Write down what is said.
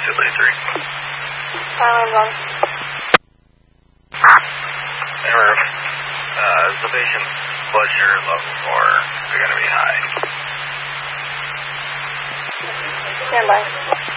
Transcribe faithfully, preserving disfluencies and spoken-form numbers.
two thirty-three. Silent one. Hey, Roof. Uh, is the patient's blood sugar level or is it going to be high? Stand by.